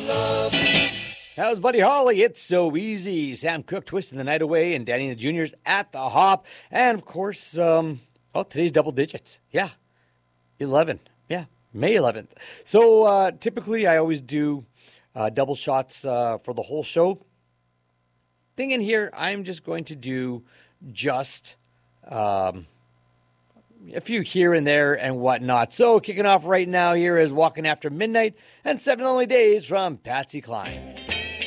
How's Buddy Holly? It's so easy. Sam Cooke twisting the night away, and Danny and the Juniors at the hop. And, of course, today's double digits. Yeah, 11. Yeah, May 11th. So, typically, I always do double shots for the whole show. Thing in here, I'm just going to do just a few here and there and whatnot. So, kicking off right now here is Walking After Midnight and 7 Lonely Days from Patsy Cline.